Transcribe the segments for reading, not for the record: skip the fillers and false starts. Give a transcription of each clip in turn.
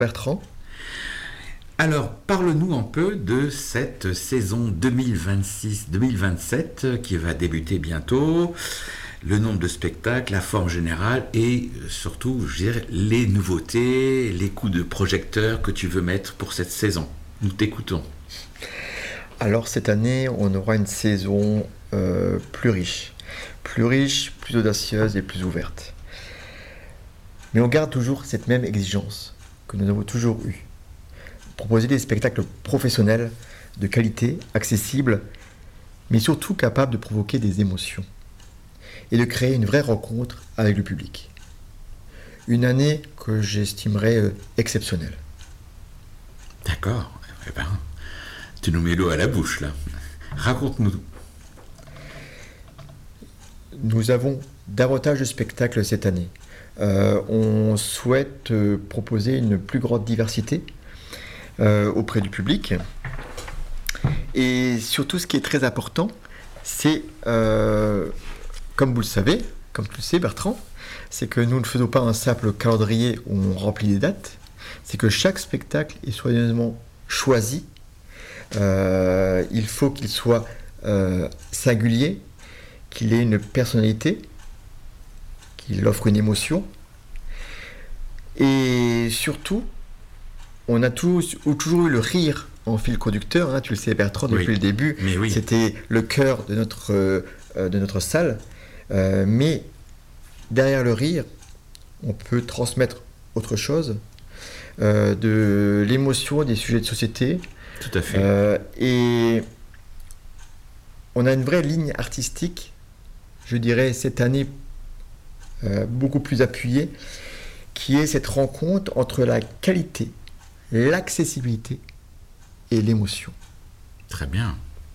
Bertrand. Alors, parle-nous un peu de cette saison 2026-2027 qui va débuter bientôt, le nombre de spectacles, la forme générale et surtout, je dirais, les nouveautés, les coups de projecteur que tu veux mettre pour cette saison. Nous t'écoutons. Alors cette année, on aura une saison plus riche, plus audacieuse et plus ouverte. Mais on garde toujours cette même exigence que nous avons toujours eue. Proposer des spectacles professionnels, de qualité, accessibles, mais surtout capables de provoquer des émotions et de créer une vraie rencontre avec le public. Une année que j'estimerais exceptionnelle. D'accord. Eh ben, tu nous mets l'eau à la bouche là. Raconte-nous. Nous avons davantage de spectacles cette année. On souhaite proposer une plus grande diversité auprès du public. Et surtout, ce qui est très important, c'est, comme vous le savez, comme tu le sais Bertrand, c'est que nous ne faisons pas un simple calendrier où on remplit des dates, c'est que chaque spectacle est soigneusement choisi. Il faut qu'il soit singulier, qu'il ait une personnalité, qu'il offre une émotion. Et surtout, on a toujours eu le rire en fil conducteur, hein, tu le sais Bertrand, depuis le début, c'était le cœur de notre salle. Mais derrière le rire, on peut transmettre autre chose, de l'émotion, des sujets de société. Tout à fait. Et on a une vraie ligne artistique, je dirais cette année beaucoup plus appuyée, qui est cette rencontre entre la qualité, l'accessibilité et l'émotion. Très bien.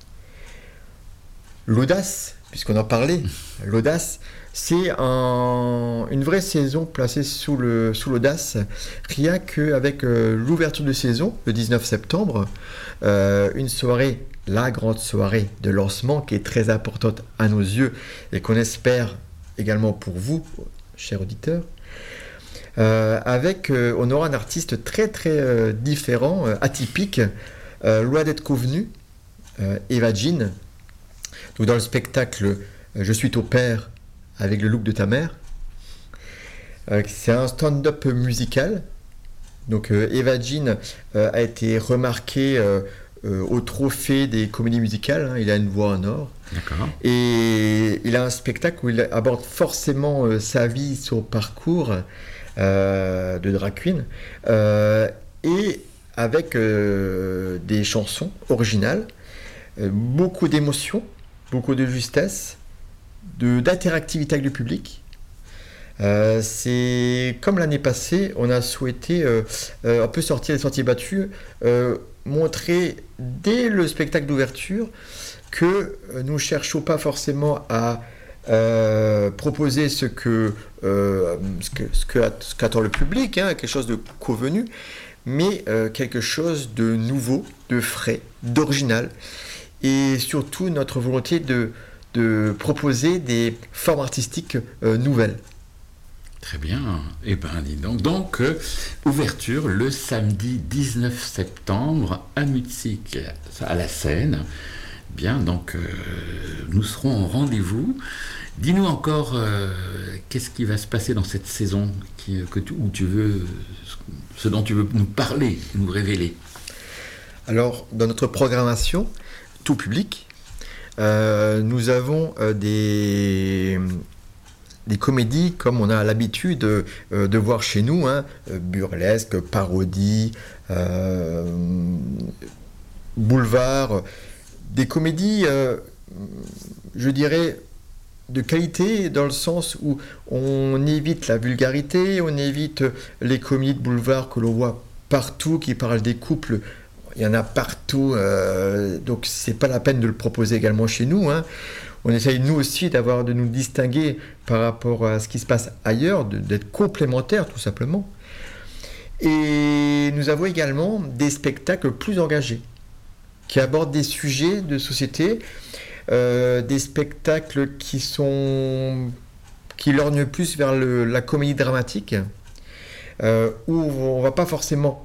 L'audace, puisqu'on en parlait, l'audace, c'est une vraie saison placée sous l'audace, rien qu'avec l'ouverture de saison, le 19 septembre, une soirée, la grande soirée de lancement qui est très importante à nos yeux et qu'on espère également pour vous, chers auditeurs, on aura un artiste très très différent, atypique, loin d'être convenu, Eva Jean. Donc dans le spectacle Je suis ton père avec le look de ta mère, c'est un stand-up musical. Donc Eva Jean a été remarqué au trophée des comédies musicales, hein, il a une voix en or. D'accord. Et il a un spectacle où il aborde forcément sa vie, son parcours de drag queen, et avec des chansons originales, beaucoup d'émotions, beaucoup de justesse, d'interactivité avec le public. C'est comme l'année passée, on a souhaité un peu sortir des sentiers battus, montrer dès le spectacle d'ouverture que nous ne cherchons pas forcément à proposer ce qu'attend le public, hein, quelque chose de convenu, mais quelque chose de nouveau, de frais, d'original, et surtout notre volonté de proposer des formes artistiques nouvelles. Très bien. Eh bien, dis donc. Donc, ouverture le samedi 19 septembre à Mutzig, à la Seine. Bien, donc, nous serons en rendez-vous. Dis-nous encore, qu'est-ce qui va se passer dans cette saison ce dont tu veux nous parler, nous révéler. Alors, dans notre programmation, tout public, nous avons des comédies comme on a l'habitude de voir chez nous, hein, burlesque, parodie, boulevard, des comédies, je dirais, de qualité dans le sens où on évite la vulgarité, on évite les comédies de boulevard que l'on voit partout, qui parlent des couples. Il y en a partout, donc c'est pas la peine de le proposer également chez nous, hein. On essaye nous aussi de nous distinguer par rapport à ce qui se passe ailleurs, d'être complémentaires tout simplement. Et nous avons également des spectacles plus engagés, qui abordent des sujets de société, des spectacles qui lorgnent plus vers la comédie dramatique, où on va pas forcément